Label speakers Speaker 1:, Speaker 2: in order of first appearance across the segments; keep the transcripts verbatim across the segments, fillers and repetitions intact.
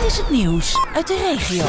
Speaker 1: is het nieuws uit de regio.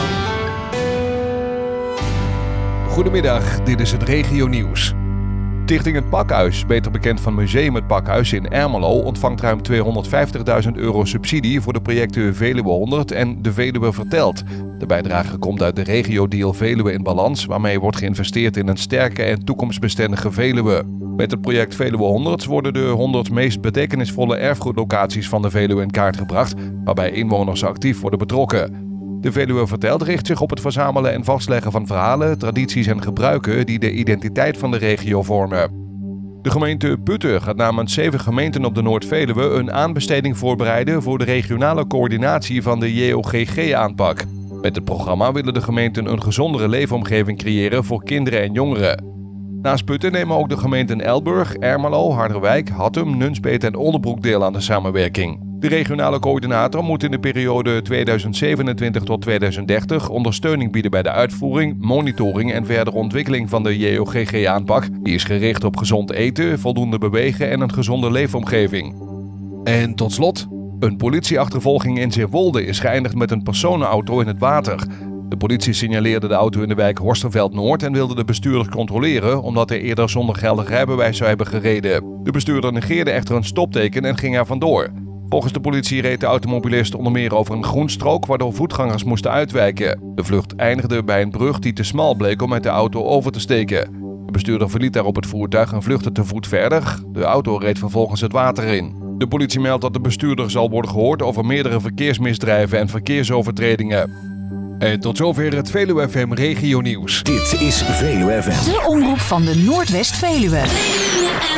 Speaker 2: Goedemiddag, dit is het regionieuws. Stichting Het Pakhuis, beter bekend van Museum Het Pakhuis in Ermelo, ontvangt ruim tweehonderdvijftigduizend euro subsidie voor de projecten Veluwe honderd en De Veluwe Vertelt. De bijdrage komt uit de regio-deal Veluwe in Balans, waarmee wordt geïnvesteerd in een sterke en toekomstbestendige Veluwe. Met het project Veluwe honderd worden de honderd meest betekenisvolle erfgoedlocaties van de Veluwe in kaart gebracht, waarbij inwoners actief worden betrokken. De Veluwe Vertelt richt zich op het verzamelen en vastleggen van verhalen, tradities en gebruiken die de identiteit van de regio vormen. De gemeente Putten gaat namens zeven gemeenten op de Noord-Veluwe een aanbesteding voorbereiden voor de regionale coördinatie van de J O G G-aanpak. Met het programma willen de gemeenten een gezondere leefomgeving creëren voor kinderen en jongeren. Naast Putten nemen ook de gemeenten Elburg, Ermelo, Harderwijk, Hattem, Nunspeet en Oldebroek deel aan de samenwerking. De regionale coördinator moet in de periode tweeduizend zevenentwintig tot tweeduizend dertig ondersteuning bieden bij de uitvoering, monitoring en verdere ontwikkeling van de J O G G-aanpak. Die is gericht op gezond eten, voldoende bewegen en een gezonde leefomgeving. En tot slot, een politieachtervolging in Zeewolde is geëindigd met een personenauto in het water. De politie signaleerde de auto in de wijk Horsterveld-Noord en wilde de bestuurder controleren omdat hij eerder zonder geldig rijbewijs zou hebben gereden. De bestuurder negeerde echter een stopteken en ging er vandoor. Volgens de politie reed de automobilist onder meer over een groenstrook waardoor voetgangers moesten uitwijken. De vlucht eindigde bij een brug die te smal bleek om met de auto over te steken. De bestuurder verliet daarop het voertuig en vluchtte te voet verder. De auto reed vervolgens het water in. De politie meldt dat de bestuurder zal worden gehoord over meerdere verkeersmisdrijven en verkeersovertredingen. En tot zover het Veluwe F M Regionieuws.
Speaker 3: Dit is Veluwe F M.
Speaker 1: De omroep van de Noordwest-Veluwe.